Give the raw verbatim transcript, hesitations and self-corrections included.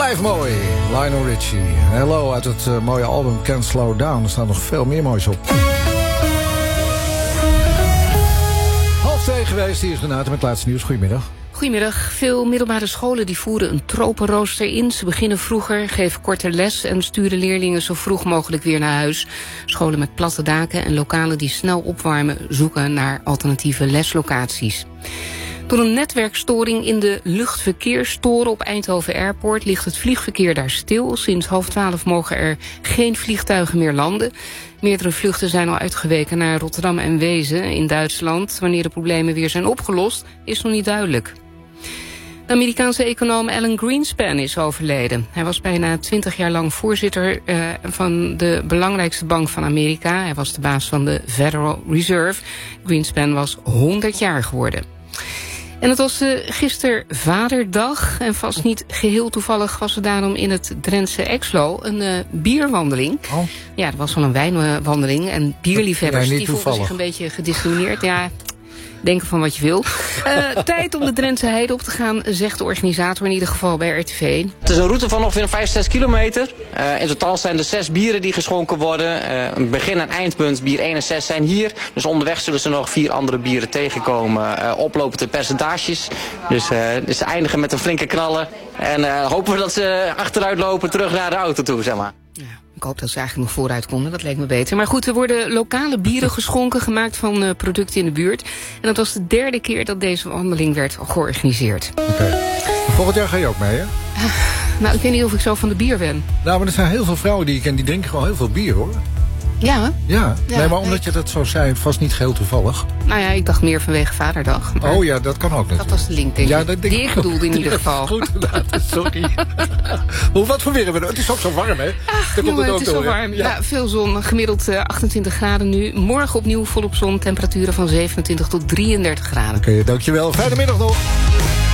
Blijf mooi. Lionel Richie. Hello uit het uh, mooie album Can't Slow Down. Er staat nog veel meer moois op. Half twee geweest. Hier is Renate met het laatste nieuws. Goedemiddag. Goedemiddag. Veel middelbare scholen die voeren een tropenrooster in. Ze beginnen vroeger, geven korte les en sturen leerlingen zo vroeg mogelijk weer naar huis. Scholen met platte daken en lokalen die snel opwarmen zoeken naar alternatieve leslocaties. Door een netwerkstoring in de luchtverkeerstoren op Eindhoven Airport ligt het vliegverkeer daar stil. Sinds half twaalf mogen er geen vliegtuigen meer landen. Meerdere vluchten zijn al uitgeweken naar Rotterdam en Wezen in Duitsland. Wanneer de problemen weer zijn opgelost, is nog niet duidelijk. De Amerikaanse econoom Alan Greenspan is overleden. Hij was bijna twintig jaar lang voorzitter uh, van de belangrijkste bank van Amerika. Hij was de baas van de Federal Reserve. Greenspan was honderd jaar geworden. En het was uh, gisteren Vaderdag. En vast niet geheel toevallig was er daarom in het Drentse Exlo een uh, bierwandeling. Oh. Ja, er was wel een wijnwandeling. En bierliefhebbers nee, die voelden zich een beetje gediscrimineerd. Ja, denken van wat je wil. Uh, tijd om de Drentse heide op te gaan, zegt de organisator in ieder geval bij R T V. Het is een route van ongeveer vijf, zes kilometer. Uh, in totaal zijn er zes bieren die geschonken worden. Uh, een begin- en eindpunt, bier één en zes zijn hier. Dus onderweg zullen ze nog vier andere bieren tegenkomen. Uh, oplopen te percentages. Dus, uh, dus ze eindigen met een flinke knallen. En uh, hopen we dat ze achteruit lopen terug naar de auto toe, zeg maar. Ja, ik hoop dat ze eigenlijk nog vooruit konden, dat leek me beter. Maar goed, er worden lokale bieren geschonken, gemaakt van uh, producten in de buurt. En dat was de derde keer dat deze wandeling werd georganiseerd. Oké. Okay. Volgend jaar ga je ook mee, hè? Uh, nou, ik weet niet of ik zo van de bier ben. Nou, maar er zijn heel veel vrouwen die ik ken, die drinken gewoon heel veel bier, hoor. Ja, hè? Ja, ja, nee, maar omdat je dat zo zei, vast niet geheel toevallig. Nou ja, ik dacht meer vanwege Vaderdag. Oh ja, dat kan ook natuurlijk. Dat was de link, denk ik. Ja, dat denk die ik bedoelde in ieder geval. Goed, inderdaad. Sorry. Hoe, wat voor weer hebben we? Het is ook zo warm, hè? Ach, Daar jongen, komt het, ook het is door, zo warm. Ja. Ja, veel zon. Gemiddeld uh, achtentwintig graden nu. Morgen opnieuw volop zon. Temperaturen van zevenentwintig tot drieëndertig graden. Oké, okay, dankjewel. Fijne middag nog.